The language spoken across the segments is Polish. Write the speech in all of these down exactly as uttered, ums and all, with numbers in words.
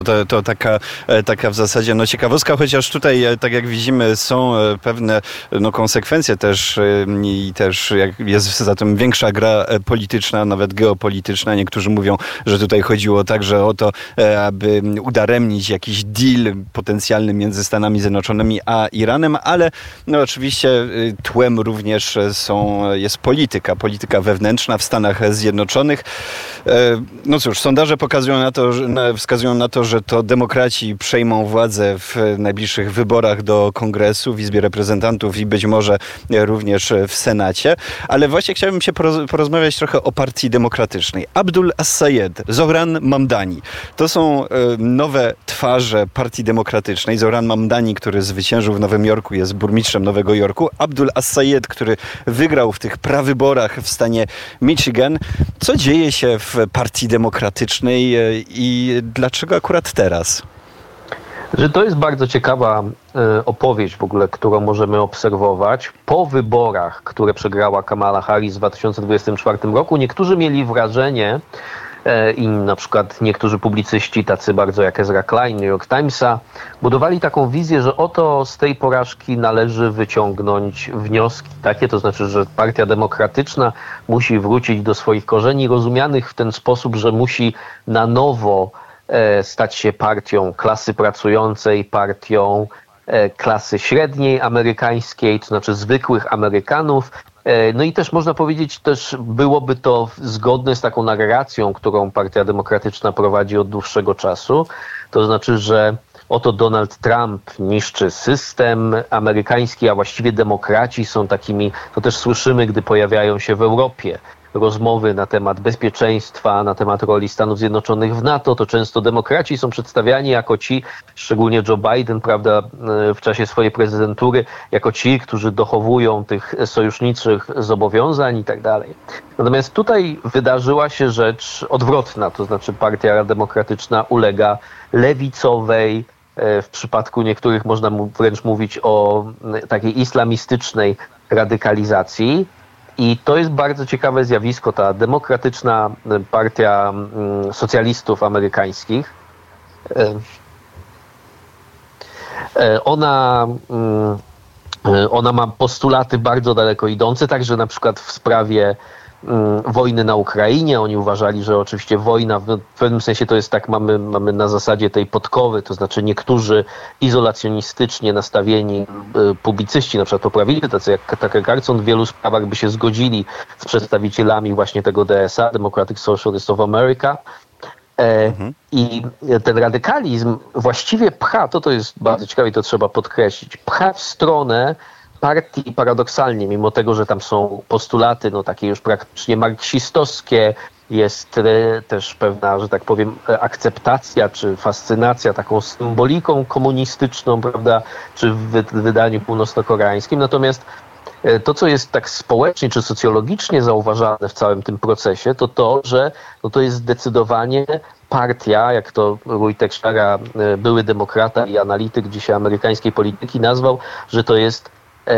To, to taka, taka w zasadzie no, ciekawostka, chociaż tutaj, tak jak widzimy, są pewne no, konsekwencje też i też jak jest za tym większa gra polityczna, nawet geopolityczna. Niektórzy mówią, że tutaj chodziło także o to, aby udaremnić jakiś deal potencjalny między Stanami Zjednoczonymi a Iranem, ale no, oczywiście tłem również są, jest polityka, polityka wewnętrzna w Stanach Zjednoczonych. No cóż, sondaże pokazują na to, wskazują na to, że że to demokraci przejmą władzę w najbliższych wyborach do Kongresu, w Izbie Reprezentantów i być może również w Senacie. Ale właśnie chciałbym się porozmawiać trochę o Partii Demokratycznej. Abdul As-Sayed, Zohran Mamdani. To są nowe twarze Partii Demokratycznej. Zohran Mamdani, który zwyciężył w Nowym Jorku, jest burmistrzem Nowego Jorku. Abdul As-Sayed, który wygrał w tych prawyborach w stanie Michigan. Co dzieje się w Partii Demokratycznej i dlaczego akurat teraz? Że to jest bardzo ciekawa e, opowieść w ogóle, którą możemy obserwować. Po wyborach, które przegrała Kamala Harris w dwa tysiące dwudziestym czwartym roku, niektórzy mieli wrażenie, e, i na przykład niektórzy publicyści, tacy bardzo jak Ezra Klein, New York Timesa, budowali taką wizję, że oto z tej porażki należy wyciągnąć wnioski takie, to znaczy, że Partia Demokratyczna musi wrócić do swoich korzeni, rozumianych w ten sposób, że musi na nowo stać się partią klasy pracującej, partią klasy średniej amerykańskiej, to znaczy zwykłych Amerykanów. No i też można powiedzieć, też byłoby to zgodne z taką narracją, którą Partia Demokratyczna prowadzi od dłuższego czasu. To znaczy, że oto Donald Trump niszczy system amerykański, a właściwie demokraci są takimi, to też słyszymy, gdy pojawiają się w Europie rozmowy na temat bezpieczeństwa, na temat roli Stanów Zjednoczonych w NATO, to często demokraci są przedstawiani jako ci, szczególnie Joe Biden, prawda, w czasie swojej prezydentury, jako ci, którzy dochowują tych sojuszniczych zobowiązań i tak dalej. Natomiast tutaj wydarzyła się rzecz odwrotna, to znaczy Partia Demokratyczna ulega lewicowej, w przypadku niektórych można wręcz mówić o takiej islamistycznej radykalizacji. I to jest bardzo ciekawe zjawisko, ta demokratyczna partia socjalistów amerykańskich. Ona, ona ma postulaty bardzo daleko idące, także na przykład w sprawie wojny na Ukrainie. Oni uważali, że oczywiście wojna, w pewnym sensie to jest tak, mamy, mamy na zasadzie tej podkowy, to znaczy niektórzy izolacjonistycznie nastawieni publicyści, na przykład poprawili, tacy jak Tucker Carlson, w wielu sprawach by się zgodzili z przedstawicielami właśnie tego D S A, Democratic Socialists of America. Mhm. I ten radykalizm właściwie pcha, to to jest bardzo ciekawe i to trzeba podkreślić, pcha w stronę partii paradoksalnie, mimo tego, że tam są postulaty no takie już praktycznie marksistowskie, jest e, też pewna, że tak powiem, akceptacja czy fascynacja taką symboliką komunistyczną, prawda, czy w wy- wydaniu północno-koreańskim. Natomiast e, to, co jest tak społecznie czy socjologicznie zauważane w całym tym procesie, to to, że no to jest zdecydowanie partia, jak to Ruy Teixeira, e, były demokrata i analityk dzisiaj amerykańskiej polityki, nazwał, że to jest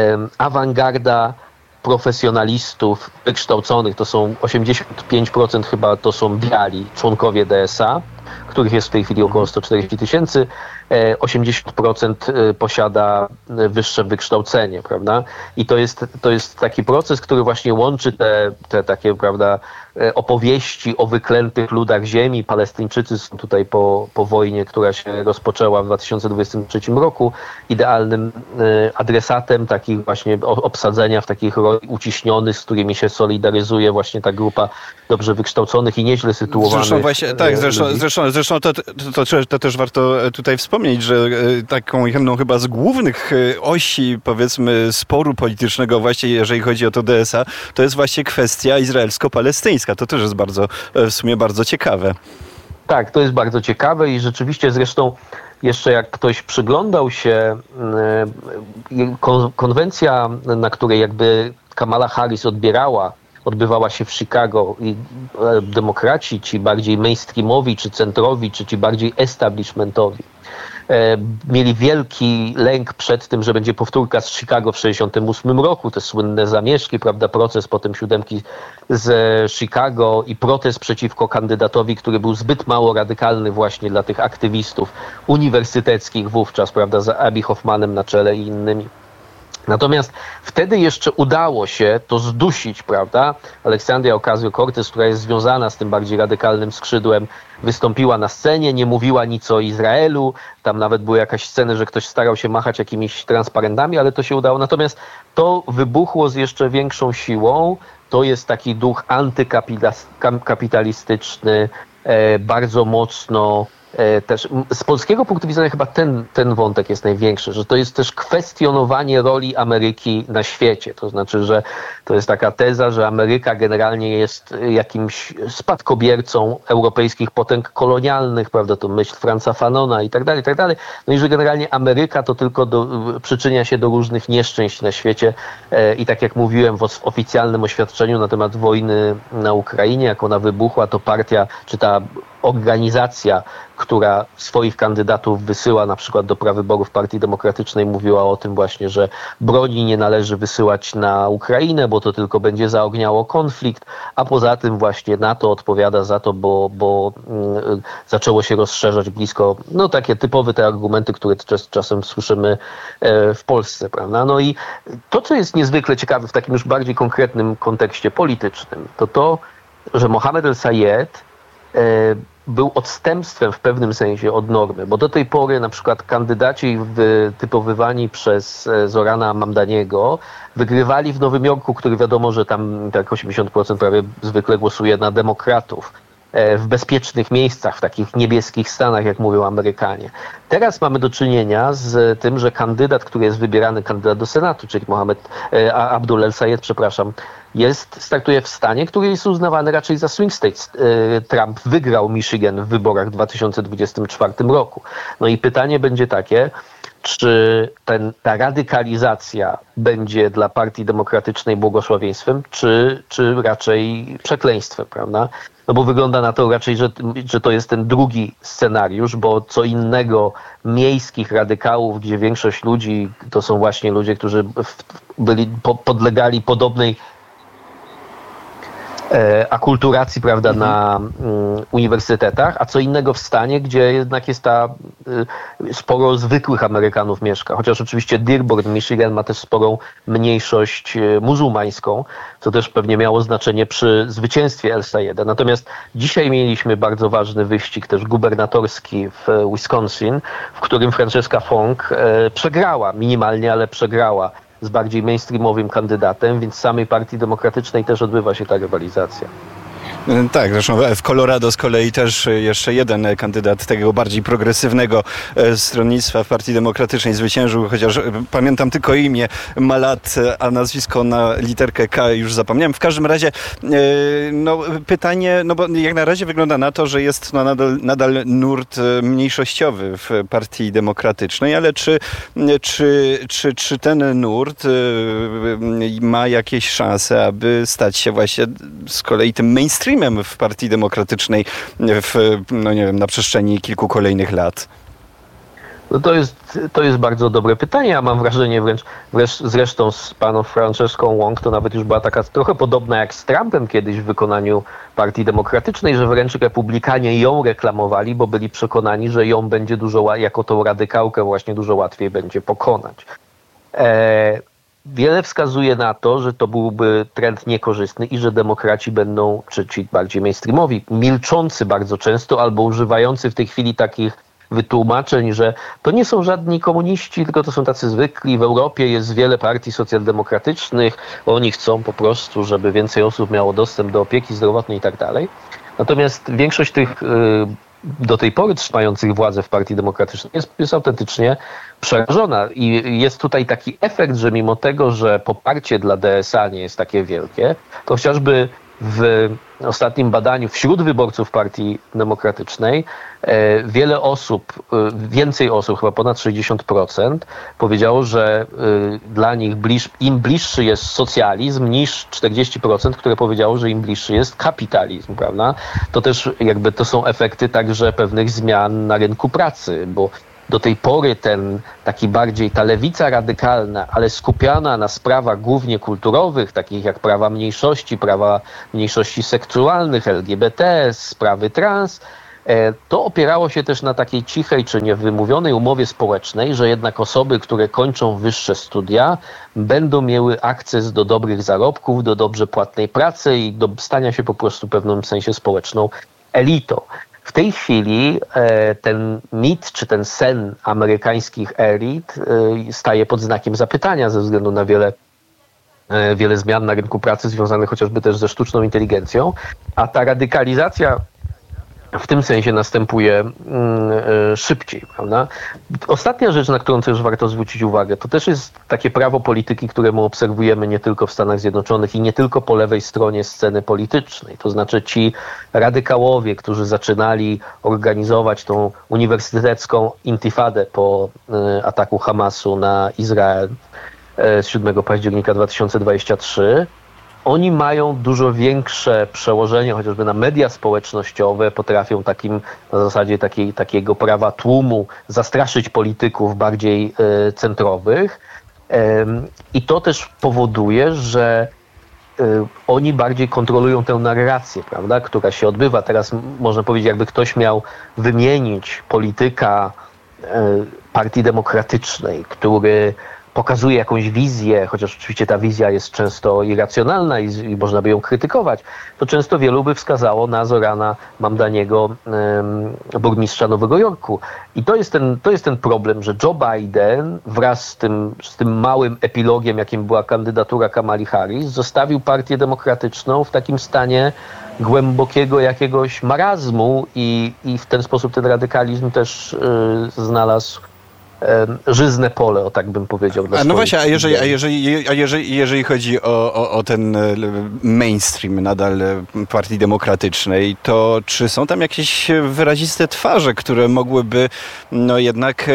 awangarda profesjonalistów wykształconych, to są osiemdziesiąt pięć procent chyba to są biali członkowie D S A, których jest w tej chwili około sto czterdzieści tysięcy, osiemdziesiąt procent posiada wyższe wykształcenie, prawda? I to jest, to jest taki proces, który właśnie łączy te, te takie, prawda, opowieści o wyklętych ludach ziemi. Palestyńczycy są tutaj po, po wojnie, która się rozpoczęła w dwa tysiące dwudziestym trzecim roku, idealnym adresatem takich właśnie obsadzenia w takich roli uciśnionych, z którymi się solidaryzuje właśnie ta grupa dobrze wykształconych i nieźle sytuowanych. Zresztą właśnie, tak, zresztą, zresztą, zresztą to, to, to, to też warto tutaj wspomnieć, że taką jedną chyba z głównych osi, powiedzmy, sporu politycznego właśnie, jeżeli chodzi o to D S A, to jest właśnie kwestia izraelsko-palestyńska. To też jest bardzo, w sumie bardzo ciekawe. Tak, to jest bardzo ciekawe i rzeczywiście zresztą jeszcze jak ktoś przyglądał się, konwencja, na której jakby Kamala Harris odbierała odbywała się w Chicago i demokraci, ci bardziej mainstreamowi, czy centrowi, czy ci bardziej establishmentowi, mieli wielki lęk przed tym, że będzie powtórka z Chicago w sześćdziesiątym ósmym roku, te słynne zamieszki, prawda, proces potem siódemki z Chicago i protest przeciwko kandydatowi, który był zbyt mało radykalny właśnie dla tych aktywistów uniwersyteckich wówczas, prawda, z Abby Hoffmanem na czele i innymi. Natomiast wtedy jeszcze udało się to zdusić, prawda? Aleksandria Ocasio-Cortez, która jest związana z tym bardziej radykalnym skrzydłem, wystąpiła na scenie, nie mówiła nic o Izraelu. Tam nawet były jakieś sceny, że ktoś starał się machać jakimiś transparentami, ale to się udało. Natomiast to wybuchło z jeszcze większą siłą. To jest taki duch antykapitalistyczny, bardzo mocno też z polskiego punktu widzenia chyba ten, ten wątek jest największy, że to jest też kwestionowanie roli Ameryki na świecie. To znaczy, że to jest taka teza, że Ameryka generalnie jest jakimś spadkobiercą europejskich potęg kolonialnych, prawda, to myśl Franza Fanona i tak dalej, i tak dalej. No i że generalnie Ameryka to tylko do, przyczynia się do różnych nieszczęść na świecie i tak jak mówiłem w oficjalnym oświadczeniu na temat wojny na Ukrainie, jak ona wybuchła, to partia, czy ta organizacja, która swoich kandydatów wysyła na przykład do prawyborów Partii Demokratycznej, mówiła o tym właśnie, że broni nie należy wysyłać na Ukrainę, bo to tylko będzie zaogniało konflikt, a poza tym właśnie NATO odpowiada za to, bo, bo mm, zaczęło się rozszerzać blisko, no takie typowe te argumenty, które czas, czasem słyszymy e, w Polsce, prawda? No i to, co jest niezwykle ciekawe w takim już bardziej konkretnym kontekście politycznym, to to, że Mohammed El-Sayed e, był odstępstwem w pewnym sensie od normy, bo do tej pory na przykład kandydaci wytypowywani przez Zorana Mamdaniego wygrywali w Nowym Jorku, który wiadomo, że tam tak osiemdziesiąt procent prawie zwykle głosuje na demokratów, w bezpiecznych miejscach, w takich niebieskich stanach, jak mówią Amerykanie. Teraz mamy do czynienia z tym, że kandydat, który jest wybierany, kandydat do Senatu, czyli Mohammed Abdul El-Sayed, przepraszam, jest, startuje w stanie, który jest uznawany raczej za swing state. Trump wygrał Michigan w wyborach w dwa tysiące dwudziestym czwartym roku. No i pytanie będzie takie, czy ten, ta radykalizacja będzie dla Partii Demokratycznej błogosławieństwem, czy, czy raczej przekleństwem, prawda? No bo wygląda na to raczej, że, że to jest ten drugi scenariusz, bo co innego miejskich radykałów, gdzie większość ludzi to są właśnie ludzie, którzy byli, podlegali podobnej akulturacji, prawda, mhm. na um, uniwersytetach, a co innego w stanie, gdzie jednak jest ta y, sporo zwykłych Amerykanów mieszka. Chociaż oczywiście Dearborn, Michigan ma też sporą mniejszość y, muzułmańską, co też pewnie miało znaczenie przy zwycięstwie El-Sayeda. Natomiast dzisiaj mieliśmy bardzo ważny wyścig też gubernatorski w Wisconsin, w którym Francesca Fong y, przegrała, minimalnie, ale przegrała z bardziej mainstreamowym kandydatem, więc w samej Partii Demokratycznej też odbywa się ta rywalizacja. Tak, zresztą w Colorado z kolei też jeszcze jeden kandydat tego bardziej progresywnego stronnictwa w Partii Demokratycznej zwyciężył, chociaż pamiętam tylko imię, ma lat, a nazwisko na literkę K już zapomniałem. W każdym razie no, pytanie, no bo jak na razie wygląda na to, że jest no, nadal, nadal nurt mniejszościowy w Partii Demokratycznej, ale czy, czy, czy, czy ten nurt ma jakieś szanse, aby stać się właśnie z kolei tym mainstreamem w Partii Demokratycznej w, no nie wiem, na przestrzeni kilku kolejnych lat? No to jest, to jest bardzo dobre pytanie. Ja mam wrażenie wręcz, wręcz zresztą z paną Franceską Wong to nawet już była taka trochę podobna jak z Trumpem kiedyś w wykonaniu Partii Demokratycznej, że wręcz republikanie ją reklamowali, bo byli przekonani, że ją będzie dużo, jako tą radykałkę właśnie dużo łatwiej będzie pokonać. E- Wiele wskazuje na to, że to byłby trend niekorzystny i że demokraci będą, czy ci bardziej mainstreamowi, milczący bardzo często albo używający w tej chwili takich wytłumaczeń, że to nie są żadni komuniści, tylko to są tacy zwykli. W Europie jest wiele partii socjaldemokratycznych, oni chcą po prostu, żeby więcej osób miało dostęp do opieki zdrowotnej i tak dalej. Natomiast większość tych do tej pory trzymających władzę w Partii Demokratycznej jest, jest autentycznie przerażona. I jest tutaj taki efekt, że mimo tego, że poparcie dla D S A nie jest takie wielkie, to chociażby w ostatnim badaniu wśród wyborców Partii Demokratycznej wiele osób, więcej osób, chyba ponad sześćdziesiąt procent, powiedziało, że dla nich bliż, im bliższy jest socjalizm niż czterdzieści procent, które powiedziało, że im bliższy jest kapitalizm, prawda? To też jakby to są efekty także pewnych zmian na rynku pracy, bo do tej pory ten taki bardziej ta lewica radykalna, ale skupiona na sprawach głównie kulturowych, takich jak prawa mniejszości, prawa mniejszości seksualnych, L G B T, sprawy trans, to opierało się też na takiej cichej czy niewymówionej umowie społecznej, że jednak osoby, które kończą wyższe studia, będą miały akces do dobrych zarobków, do dobrze płatnej pracy i do stania się po prostu w pewnym sensie społeczną elitą. W tej chwili ten mit czy ten sen amerykańskich elit staje pod znakiem zapytania ze względu na wiele, wiele zmian na rynku pracy związanych chociażby też ze sztuczną inteligencją, a ta radykalizacja w tym sensie następuje szybciej, prawda? Ostatnia rzecz, na którą też warto zwrócić uwagę, to też jest takie prawo polityki, które my obserwujemy nie tylko w Stanach Zjednoczonych i nie tylko po lewej stronie sceny politycznej. To znaczy ci radykałowie, którzy zaczynali organizować tą uniwersytecką intifadę po ataku Hamasu na Izrael z siódmego października dwa tysiące dwudziestego trzeciego, oni mają dużo większe przełożenie chociażby na media społecznościowe, potrafią takim, na zasadzie takiej, takiego prawa tłumu zastraszyć polityków bardziej e, centrowych. E, I to też powoduje, że e, oni bardziej kontrolują tę narrację, prawda, która się odbywa. Teraz można powiedzieć, jakby ktoś miał wymienić polityka e, Partii Demokratycznej, który pokazuje jakąś wizję, chociaż oczywiście ta wizja jest często irracjonalna i, i można by ją krytykować, to często wielu by wskazało na Zorana Mamdaniego, um, burmistrza Nowego Jorku. I to jest, ten, to jest ten problem, że Joe Biden wraz z tym, z tym małym epilogiem, jakim była kandydatura Kamali Harris, zostawił Partię Demokratyczną w takim stanie głębokiego jakiegoś marazmu i, i w ten sposób ten radykalizm też y, znalazł żyzne pole, o tak bym powiedział. A no właśnie, a jeżeli, a jeżeli, a jeżeli, jeżeli chodzi o, o, o ten mainstream nadal Partii Demokratycznej, to czy są tam jakieś wyraziste twarze, które mogłyby no jednak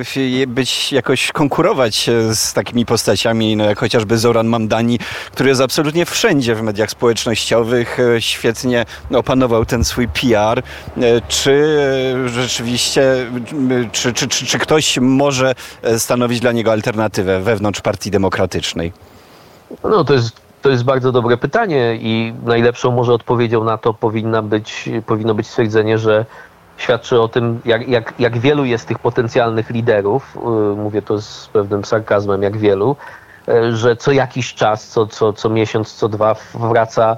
być jakoś konkurować z takimi postaciami, no jak chociażby Zoran Mamdani, który jest absolutnie wszędzie w mediach społecznościowych, świetnie opanował ten swój P R. Czy rzeczywiście, czy, czy, czy, czy ktoś może może stanowić dla niego alternatywę wewnątrz Partii Demokratycznej? No to jest, to jest bardzo dobre pytanie i najlepszą może odpowiedzią na to powinna być, powinno być stwierdzenie, że świadczy o tym, jak, jak, jak wielu jest tych potencjalnych liderów, mówię to z pewnym sarkazmem, jak wielu, że co jakiś czas, co, co, co miesiąc, co dwa wraca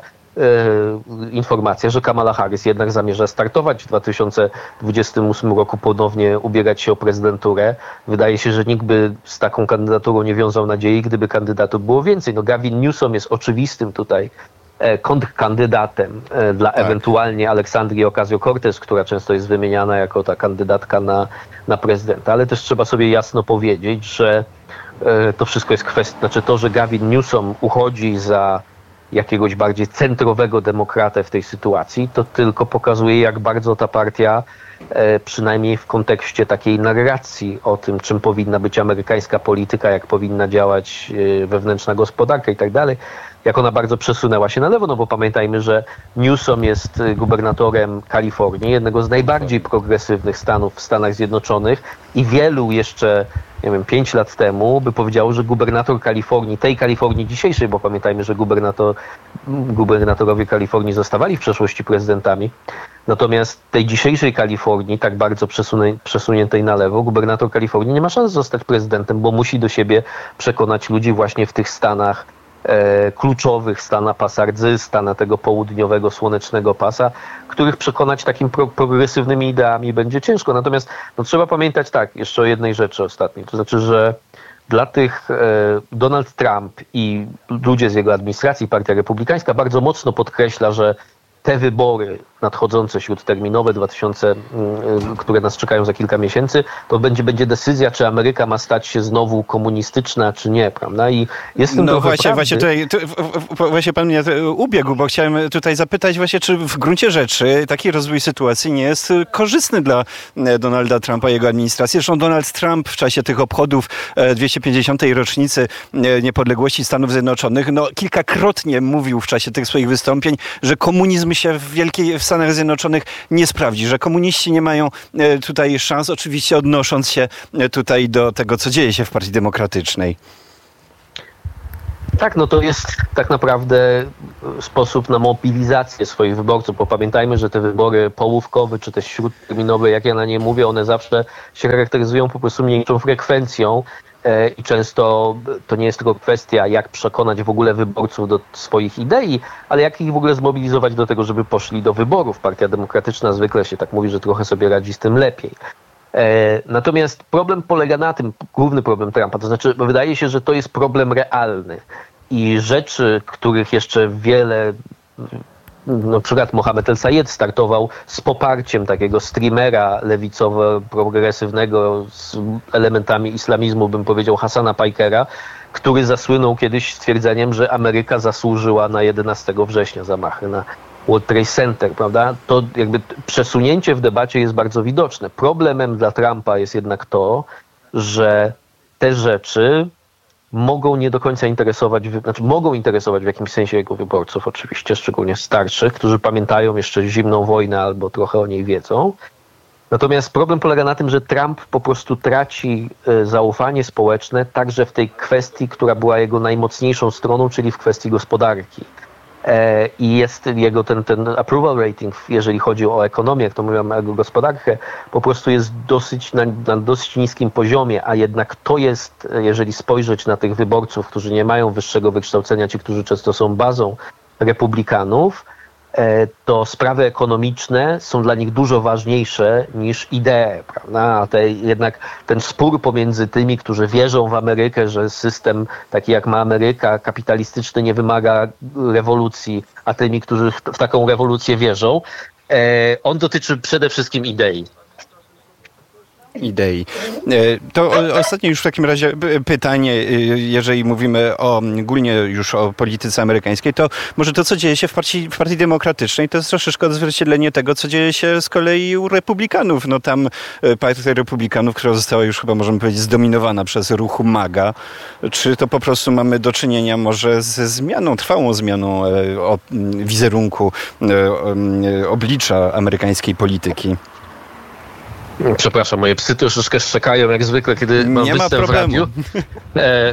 informacja, że Kamala Harris jednak zamierza startować w dwa tysiące dwudziestym ósmym roku, ponownie ubierać się o prezydenturę. Wydaje się, że nikt by z taką kandydaturą nie wiązał nadziei, gdyby kandydatów było więcej. No Gavin Newsom jest oczywistym tutaj kontrkandydatem dla tak. ewentualnie Aleksandrii Ocasio-Cortez, która często jest wymieniana jako ta kandydatka na, na prezydenta, ale też trzeba sobie jasno powiedzieć, że to wszystko jest kwestia, znaczy to, że Gavin Newsom uchodzi za jakiegoś bardziej centrowego demokratę w tej sytuacji, to tylko pokazuje, jak bardzo ta partia, e, przynajmniej w kontekście takiej narracji o tym, czym powinna być amerykańska polityka, jak powinna działać e, wewnętrzna gospodarka i tak dalej, jak ona bardzo przesunęła się na lewo, no bo pamiętajmy, że Newsom jest gubernatorem Kalifornii, jednego z najbardziej progresywnych stanów w Stanach Zjednoczonych i wielu jeszcze, nie wiem, pięć lat temu by powiedziało, że gubernator Kalifornii, tej Kalifornii dzisiejszej, bo pamiętajmy, że gubernator, gubernatorowie Kalifornii zostawali w przeszłości prezydentami, natomiast tej dzisiejszej Kalifornii, tak bardzo przesunie, przesuniętej na lewo, gubernator Kalifornii nie ma szans zostać prezydentem, bo musi do siebie przekonać ludzi właśnie w tych stanach e, kluczowych, stana pasa rdzy, stana tego południowego, słonecznego pasa, których przekonać takimi pro, progresywnymi ideami będzie ciężko. Natomiast no, trzeba pamiętać tak, jeszcze o jednej rzeczy ostatniej, to znaczy, że dla tych e, Donald Trump i ludzie z jego administracji, Partia Republikańska bardzo mocno podkreśla, że te wybory nadchodzące śródterminowe, dwa tysiące, które nas czekają za kilka miesięcy, to będzie, będzie decyzja, czy Ameryka ma stać się znowu komunistyczna, czy nie, prawda? I jest w tym No trochę właśnie, prawdy. właśnie tutaj, tu, właśnie pan mnie ubiegł, bo chciałem tutaj zapytać właśnie, czy w gruncie rzeczy taki rozwój sytuacji nie jest korzystny dla Donalda Trumpa i jego administracji. Zresztą Donald Trump w czasie tych obchodów dwieście pięćdziesiątej rocznicy niepodległości Stanów Zjednoczonych, no kilkakrotnie mówił w czasie tych swoich wystąpień, że komunizm się w wielkiej, w Stanach Zjednoczonych nie sprawdzi, że komuniści nie mają tutaj szans, oczywiście odnosząc się tutaj do tego, co dzieje się w Partii Demokratycznej. Tak, no to jest tak naprawdę sposób na mobilizację swoich wyborców, bo pamiętajmy, że te wybory połówkowe czy też śródterminowe, jak ja na nie mówię, one zawsze się charakteryzują po prostu mniejszą frekwencją i często to nie jest tylko kwestia, jak przekonać w ogóle wyborców do swoich idei, ale jak ich w ogóle zmobilizować do tego, żeby poszli do wyborów. Partia Demokratyczna zwykle się tak mówi, że trochę sobie radzi z tym lepiej. Natomiast problem polega na tym, główny problem Trumpa, to znaczy wydaje się, że to jest problem realny i rzeczy, których jeszcze wiele, na przykład Mohamed El Sayed startował z poparciem takiego streamera lewicowo-progresywnego z elementami islamizmu, bym powiedział, Hassana Pikera, który zasłynął kiedyś stwierdzeniem, że Ameryka zasłużyła na jedenastego września zamachy na World Trade Center, prawda? To jakby przesunięcie w debacie jest bardzo widoczne. Problemem dla Trumpa jest jednak to, że te rzeczy mogą nie do końca interesować, znaczy mogą interesować w jakimś sensie jego wyborców, oczywiście, szczególnie starszych, którzy pamiętają jeszcze zimną wojnę albo trochę o niej wiedzą. Natomiast problem polega na tym, że Trump po prostu traci zaufanie społeczne także w tej kwestii, która była jego najmocniejszą stroną, czyli w kwestii gospodarki. I jest jego ten, ten approval rating, jeżeli chodzi o ekonomię, jak to mówią, o gospodarkę, po prostu jest dosyć na, na dosyć niskim poziomie, a jednak to jest, jeżeli spojrzeć na tych wyborców, którzy nie mają wyższego wykształcenia, ci, którzy często są bazą republikanów, to sprawy ekonomiczne są dla nich dużo ważniejsze niż idee, prawda? A te, jednak ten spór pomiędzy tymi, którzy wierzą w Amerykę, że system taki jak ma Ameryka, kapitalistyczny, nie wymaga rewolucji, a tymi, którzy w taką rewolucję wierzą, on dotyczy przede wszystkim idei. Idei. To ostatnie już w takim razie pytanie, jeżeli mówimy o, ogólnie już o polityce amerykańskiej, to może to, co dzieje się w partii, w partii Demokratycznej, to jest troszeczkę odzwierciedlenie tego, co dzieje się z kolei u Republikanów. No tam partia Republikanów, która została już chyba, możemy powiedzieć, zdominowana przez ruch MAGA. Czy to po prostu mamy do czynienia może ze zmianą, trwałą zmianą o wizerunku, oblicza amerykańskiej polityki? Przepraszam, moje psy troszeczkę szczekają, jak zwykle, kiedy mam Nie występ ma w radiu. E,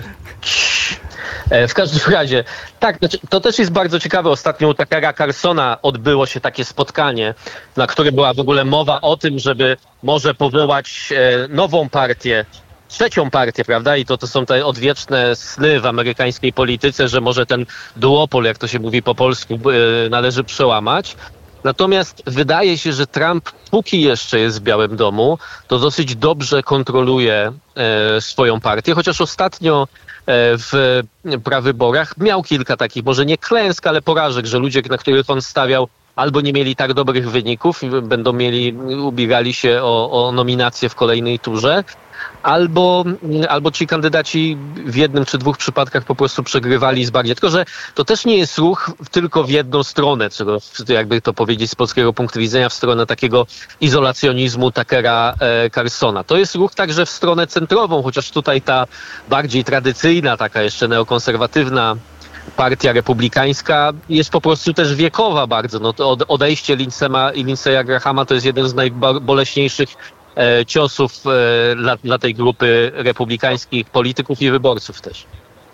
e, w każdym razie, tak, znaczy, to też jest bardzo ciekawe. Ostatnio u Tuckera Carlsona odbyło się takie spotkanie, na którym była w ogóle mowa o tym, żeby może powołać e, nową partię, trzecią partię, prawda? I to, to są te odwieczne sny w amerykańskiej polityce, że może ten duopol, jak to się mówi po polsku, e, należy przełamać. Natomiast wydaje się, że Trump, póki jeszcze jest w Białym Domu, to dosyć dobrze kontroluje e, swoją partię, chociaż ostatnio e, w prawyborach miał kilka takich, może nie klęsk, ale porażek, że ludzie, na których on stawiał, albo nie mieli tak dobrych wyników i będą mieli, ubiegali się o, o nominację w kolejnej turze, albo, albo ci kandydaci w jednym czy dwóch przypadkach po prostu przegrywali zbarnie. Tylko że to też nie jest ruch tylko w jedną stronę, czego, jakby to powiedzieć z polskiego punktu widzenia, w stronę takiego izolacjonizmu Tuckera e, Carlsona. To jest ruch także w stronę centrową, chociaż tutaj ta bardziej tradycyjna, taka jeszcze neokonserwatywna partia republikańska jest po prostu też wiekowa bardzo. No to odejście Lindsey'a Grahama to jest jeden z najboleśniejszych e, ciosów e, dla, dla tej grupy republikańskich polityków i wyborców też.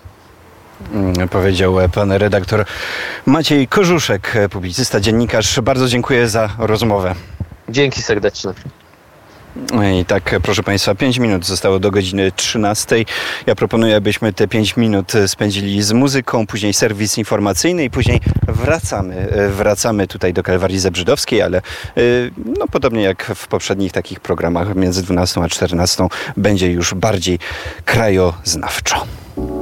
Powiedział pan redaktor Maciej Korzuszek, publicysta, dziennikarz. Bardzo dziękuję za rozmowę. Dzięki serdeczne. I tak, proszę państwa, pięć minut zostało do godziny trzynastej. Ja proponuję, abyśmy te pięć minut spędzili z muzyką, później serwis informacyjny i później wracamy. Wracamy tutaj do Kalwarii Zebrzydowskiej, ale no, podobnie jak w poprzednich takich programach między dwunastą a czternastą będzie już bardziej krajoznawczo.